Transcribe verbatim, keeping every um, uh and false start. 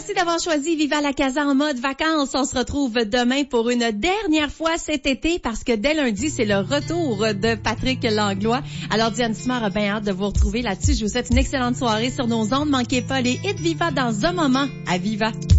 Merci d'avoir choisi Viva la Casa en mode vacances. On se retrouve demain pour une dernière fois cet été parce que dès lundi, c'est le retour de Patrick Langlois. Alors, Diane Simard a bien hâte de vous retrouver là-dessus. Je vous souhaite une excellente soirée sur nos ondes. Manquez pas les hits Viva dans un moment à Viva.